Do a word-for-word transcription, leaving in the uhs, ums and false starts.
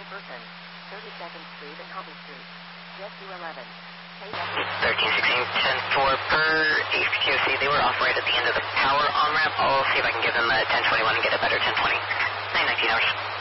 person. thirty-second Street and Hubble Street. Jet two eleven. thirteen sixteen, ten four per H Q C. They were off right at the end of the power on-ramp. I'll see if I can give them a ten twenty-one and get a better ten twenty. nine nineteen hours.